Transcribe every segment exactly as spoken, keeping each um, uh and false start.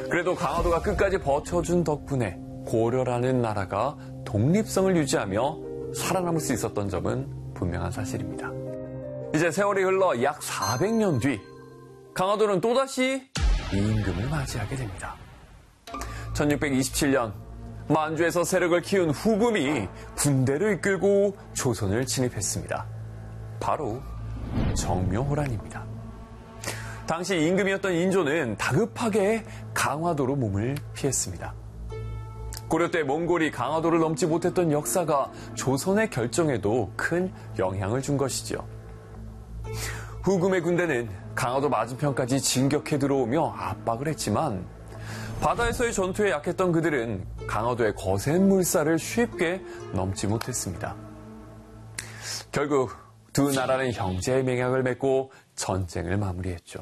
그래도 강화도가 끝까지 버텨준 덕분에 고려라는 나라가 독립성을 유지하며 살아남을 수 있었던 점은 분명한 사실입니다. 이제 세월이 흘러 약 사백 년 뒤 강화도는 또다시 임금을 맞이하게 됩니다. 천육백이십칠 년 만주에서 세력을 키운 후금이 군대를 이끌고 조선을 침입했습니다. 바로 정묘호란입니다. 당시 임금이었던 인조는 다급하게 강화도로 몸을 피했습니다. 고려 때 몽골이 강화도를 넘지 못했던 역사가 조선의 결정에도 큰 영향을 준 것이죠. 후금의 군대는 강화도 맞은편까지 진격해 들어오며 압박을 했지만 바다에서의 전투에 약했던 그들은 강화도의 거센 물살을 쉽게 넘지 못했습니다. 결국 두 나라는 형제의 맹약을 맺고 전쟁을 마무리했죠.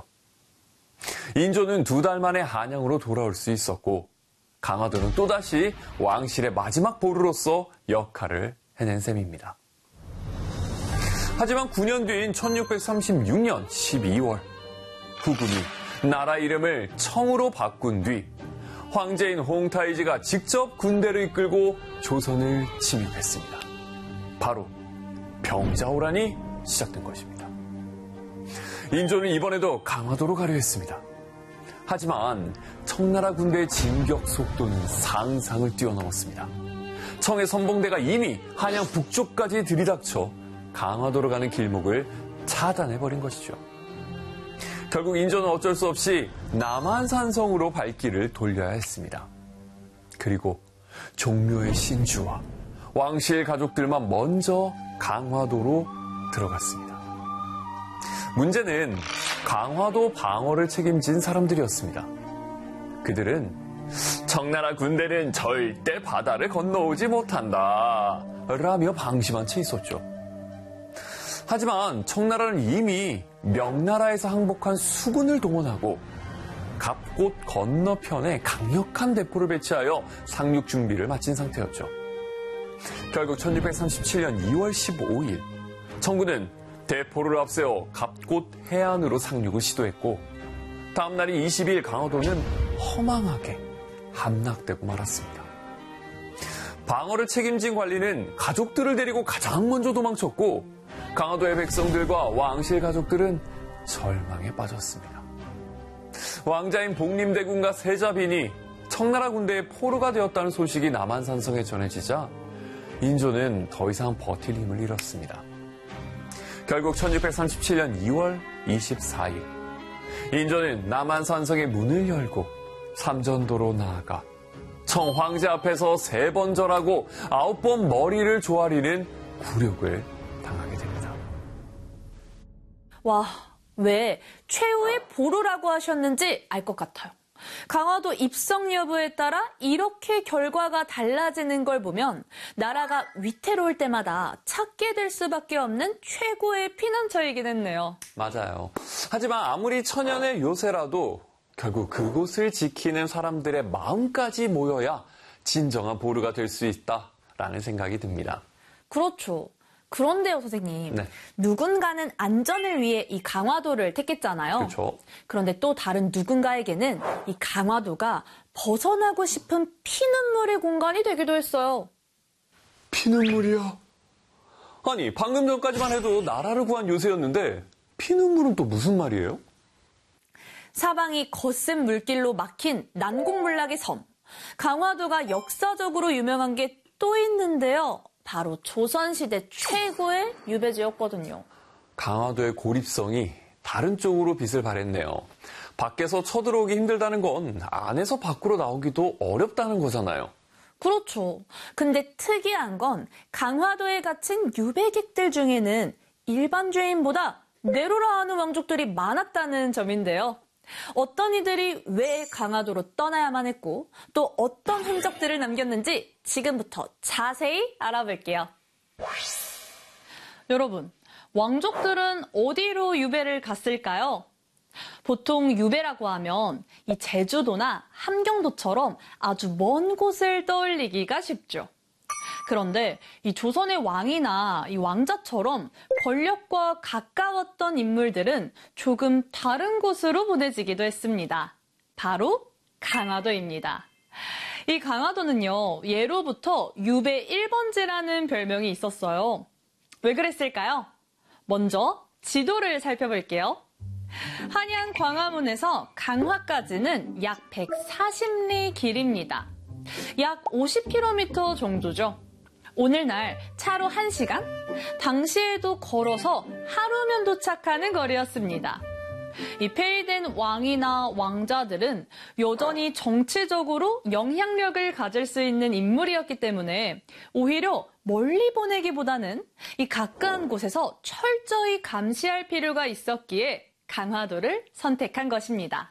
인조는 두 달 만에 한양으로 돌아올 수 있었고 강화도는 또다시 왕실의 마지막 보루로서 역할을 해낸 셈입니다. 하지만 구 년 뒤인 천육백삼십육 년 십이월 후금이 나라 이름을 청으로 바꾼 뒤 황제인 홍타이지가 직접 군대를 이끌고 조선을 침입했습니다. 바로 병자호란이 시작된 것입니다. 인조는 이번에도 강화도로 가려 했습니다. 하지만 청나라 군대의 진격 속도는 상상을 뛰어넘었습니다. 청의 선봉대가 이미 한양 북쪽까지 들이닥쳐 강화도로 가는 길목을 차단해버린 것이죠. 결국 인조는 어쩔 수 없이 남한산성으로 발길을 돌려야 했습니다. 그리고 종묘의 신주와 왕실 가족들만 먼저 강화도로 들어갔습니다. 문제는 강화도 방어를 책임진 사람들이었습니다. 그들은 청나라 군대는 절대 바다를 건너오지 못한다 라며 방심한 채 있었죠. 하지만 청나라는 이미 명나라에서 항복한 수군을 동원하고 갑곶 건너편에 강력한 대포를 배치하여 상륙 준비를 마친 상태였죠. 결국 천육백삼십칠 년 이월 십오일 청군은 대포를 앞세워 갑곶 해안으로 상륙을 시도했고 다음 날인 이십일 강화도는 허망하게 함락되고 말았습니다. 방어를 책임진 관리는 가족들을 데리고 가장 먼저 도망쳤고 강화도의 백성들과 왕실 가족들은 절망에 빠졌습니다. 왕자인 복림대군과 세자빈이 청나라 군대의 포로가 되었다는 소식이 남한산성에 전해지자 인조는 더 이상 버틸 힘을 잃었습니다. 결국 천육백삼십칠 년 이월 이십사일 인조는 남한산성의 문을 열고 삼전도로 나아가 청황제 앞에서 세 번 절하고 아홉 번 머리를 조아리는 굴욕을 당하게 됩니다. 와, 왜 최후의 보루라고 하셨는지 알 것 같아요. 강화도 입성 여부에 따라 이렇게 결과가 달라지는 걸 보면 나라가 위태로울 때마다 찾게 될 수밖에 없는 최고의 피난처이긴 했네요. 맞아요. 하지만 아무리 천연의 요새라도 결국 그곳을 지키는 사람들의 마음까지 모여야 진정한 보루가 될 수 있다라는 생각이 듭니다. 그렇죠. 그런데요, 선생님. 네. 누군가는 안전을 위해 이 강화도를 택했잖아요. 그렇죠. 그런데 또 다른 누군가에게는 이 강화도가 벗어나고 싶은 피눈물의 공간이 되기도 했어요. 피눈물이요? 아니, 방금 전까지만 해도 나라를 구한 요새였는데 피눈물은 또 무슨 말이에요? 사방이 거센 물길로 막힌 난공불락의 섬. 강화도가 역사적으로 유명한 게 또 있는데요. 바로 조선시대 최고의 유배지였거든요. 강화도의 고립성이 다른 쪽으로 빛을 발했네요. 밖에서 쳐들어오기 힘들다는 건 안에서 밖으로 나오기도 어렵다는 거잖아요. 그렇죠. 근데 특이한 건 강화도에 갇힌 유배객들 중에는 일반 죄인보다 내로라 하는 왕족들이 많았다는 점인데요. 어떤 이들이 왜 강화도로 떠나야만 했고 또 어떤 흔적들을 남겼는지 지금부터 자세히 알아볼게요. 여러분, 왕족들은 어디로 유배를 갔을까요? 보통 유배라고 하면 이 제주도나 함경도처럼 아주 먼 곳을 떠올리기가 쉽죠. 그런데 이 조선의 왕이나 이 왕자처럼 권력과 가까웠던 인물들은 조금 다른 곳으로 보내지기도 했습니다. 바로 강화도입니다. 이 강화도는요, 예로부터 유배 일 번지라는 별명이 있었어요. 왜 그랬을까요? 먼저 지도를 살펴볼게요. 한양 광화문에서 강화까지는 약 백사십 리 길입니다. 약 오십 킬로미터 정도죠. 오늘날 차로 한 시간? 당시에도 걸어서 하루면 도착하는 거리였습니다. 이 폐위된 왕이나 왕자들은 여전히 정치적으로 영향력을 가질 수 있는 인물이었기 때문에 오히려 멀리 보내기보다는 이 가까운 곳에서 철저히 감시할 필요가 있었기에 강화도를 선택한 것입니다.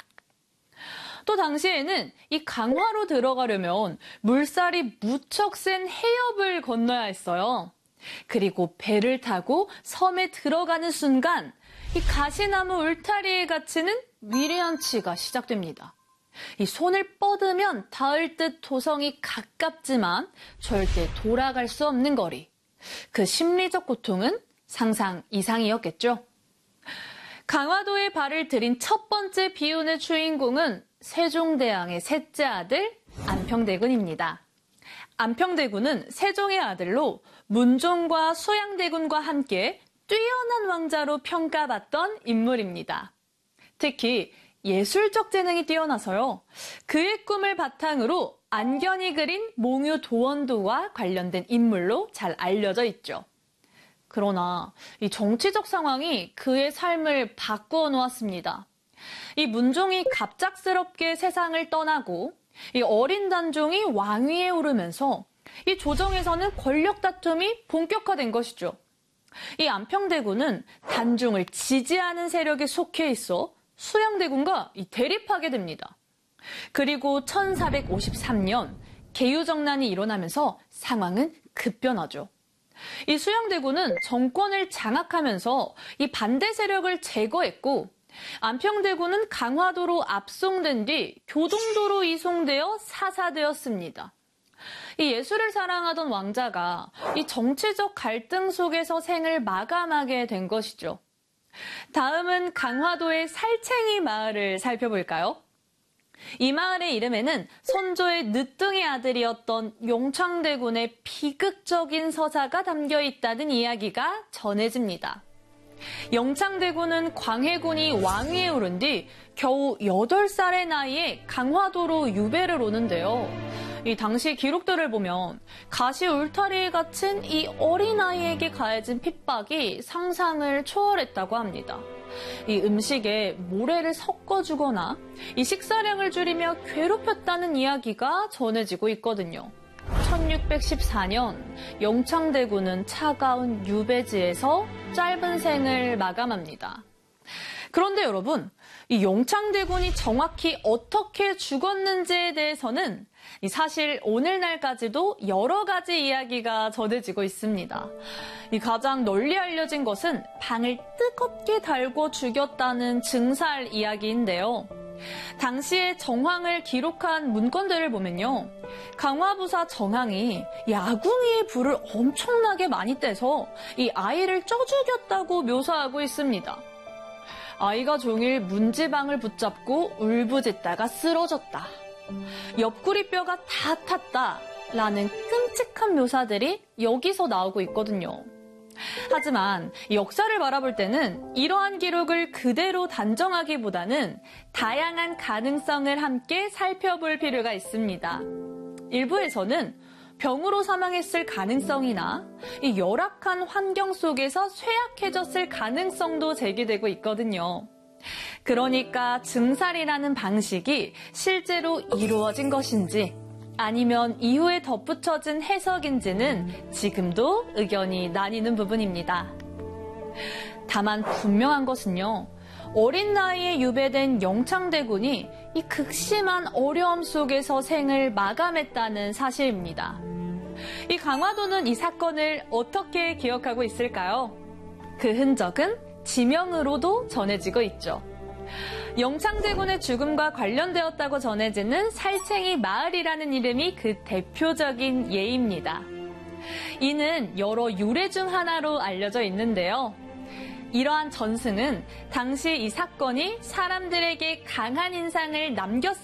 또 당시에는 이 강화로 들어가려면 물살이 무척 센 해협을 건너야 했어요. 그리고 배를 타고 섬에 들어가는 순간 이 가시나무 울타리에 갇히는 위례한 치가 시작됩니다. 이 손을 뻗으면 닿을 듯 도성이 가깝지만 절대 돌아갈 수 없는 거리. 그 심리적 고통은 상상 이상이었겠죠. 강화도에 발을 들인 첫 번째 비운의 주인공은 세종대왕의 셋째 아들 안평대군입니다. 안평대군은 세종의 아들로 문종과 수양대군과 함께 뛰어난 왕자로 평가받던 인물입니다. 특히 예술적 재능이 뛰어나서요. 그의 꿈을 바탕으로 안견이 그린 몽유도원도와 관련된 인물로 잘 알려져 있죠. 그러나 이 정치적 상황이 그의 삶을 바꾸어 놓았습니다. 이 문종이 갑작스럽게 세상을 떠나고 이 어린 단종이 왕위에 오르면서 이 조정에서는 권력 다툼이 본격화된 것이죠. 이 안평대군은 단종을 지지하는 세력에 속해 있어 수양대군과 대립하게 됩니다. 그리고 천사백오십삼 년 계유정난이 일어나면서 상황은 급변하죠. 이 수양대군은 정권을 장악하면서 이 반대 세력을 제거했고 안평대군은 강화도로 압송된 뒤 교동도로 이송되어 사사되었습니다. 이 예술을 사랑하던 왕자가 이 정치적 갈등 속에서 생을 마감하게 된 것이죠. 다음은 강화도의 살쾡이 마을을 살펴볼까요? 이 마을의 이름에는 선조의 늦둥이 아들이었던 용창대군의 비극적인 서사가 담겨 있다는 이야기가 전해집니다. 영창대군은 광해군이 왕위에 오른 뒤 겨우 여덟 살의 나이에 강화도로 유배를 오는데요. 이 당시 기록들을 보면 가시 울타리에 갇힌 이 어린아이에게 가해진 핍박이 상상을 초월했다고 합니다. 이 음식에 모래를 섞어주거나 이 식사량을 줄이며 괴롭혔다는 이야기가 전해지고 있거든요. 천육백십사 년 영창대군은 차가운 유배지에서 짧은 생을 마감합니다. 그런데 여러분, 이 영창대군이 정확히 어떻게 죽었는지에 대해서는 사실 오늘날까지도 여러 가지 이야기가 전해지고 있습니다. 이 가장 널리 알려진 것은 방을 뜨겁게 달고 죽였다는 증살 이야기인데요. 당시의 정황을 기록한 문건들을 보면요. 강화부사 정항이 이 아궁이에 불을 엄청나게 많이 떼서 이 아이를 쪄 죽였다고 묘사하고 있습니다. 아이가 종일 문지방을 붙잡고 울부짖다가 쓰러졌다. 옆구리뼈가 다 탔다라는 끔찍한 묘사들이 여기서 나오고 있거든요. 하지만 역사를 바라볼 때는 이러한 기록을 그대로 단정하기보다는 다양한 가능성을 함께 살펴볼 필요가 있습니다. 일부에서는 병으로 사망했을 가능성이나 이 열악한 환경 속에서 쇠약해졌을 가능성도 제기되고 있거든요. 그러니까 증살이라는 방식이 실제로 이루어진 것인지 아니면 이후에 덧붙여진 해석인지는 지금도 의견이 나뉘는 부분입니다. 다만 분명한 것은요. 어린 나이에 유배된 영창대군이 이 극심한 어려움 속에서 생을 마감했다는 사실입니다. 이 강화도는 이 사건을 어떻게 기억하고 있을까요? 그 흔적은 지명으로도 전해지고 있죠. 영창대군의 죽음과 관련되었다고 전해지는 살쾡이 마을이라는 이름이 그 대표적인 예입니다. 이는 여러 유래 중 하나로 알려져 있는데요. 이러한 전승은 당시 이 사건이 사람들에게 강한 인상을 남겼습니다.